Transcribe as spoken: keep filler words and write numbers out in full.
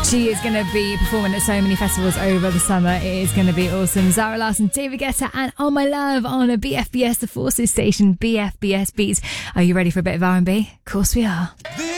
She is going to be performing at so many festivals over the summer. It is going to be awesome. Zara Larsson, David Guetta and Oh My Love on a B F B S, the Forces station, B F B S Beats. Are you ready for a bit of R and B? Of course we are. This